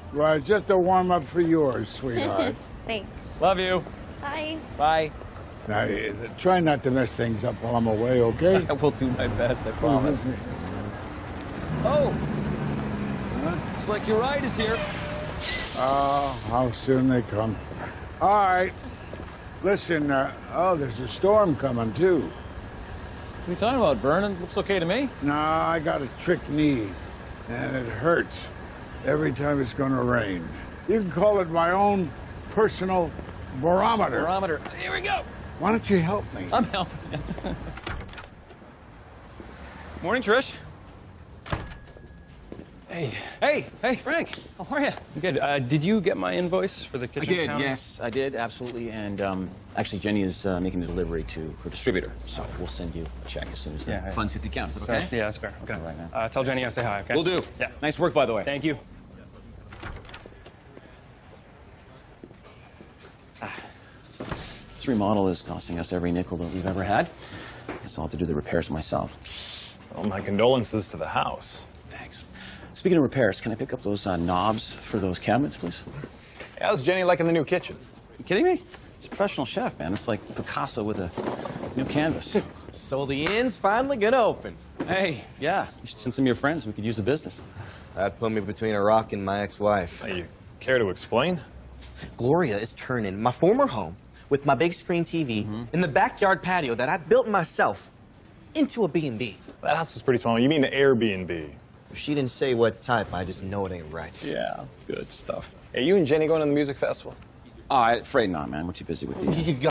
Well, it's just a warm-up for yours, sweetheart. Thanks. Love you. Bye. Bye. Now, try not to mess things up while I'm away, okay? I will do my best, I promise. Oh! Looks like your ride is here. Oh, how soon they come. All right. Listen, oh, there's a storm coming, too. What are you talking about, Vernon? Looks okay to me. No, I got a trick knee, and it hurts every time it's going to rain. You can call it my own personal barometer. Barometer. Here we go. Why don't you help me? I'm helping you. Morning, Trish. Hey. Hey, Frank. How are you? Good. Did you get my invoice for the kitchen counter? Yes, I did, absolutely. And actually, Jenny is making the delivery to her distributor, so we'll send you a check as soon as the funds hit the account. Is that okay? Yeah, that's fair. Okay. All right, man. Tell Jenny I say hi, okay? Will do. Yeah. Nice work, by the way. Thank you. This remodel is costing us every nickel that we've ever had. Guess I'll have to do the repairs myself. Well, my condolences to the house. Thanks. Speaking of repairs, can I pick up those knobs for those cabinets, please? How's Jenny liking the new kitchen? You kidding me? He's a professional chef, man. It's like Picasso with a new canvas. So the inn's finally gonna open. Hey, yeah. You should send some of your friends. We could use the business. That put me between a rock and my ex-wife. You care to explain? Gloria is turning my former home with my big screen TV in the backyard patio that I built myself into a B&B. That house is pretty small. You mean the Airbnb? She didn't say what type. I just know it ain't right. Yeah, good stuff. Hey, you and Jenny going to the music festival? I'm afraid not, man. We're too busy with these. You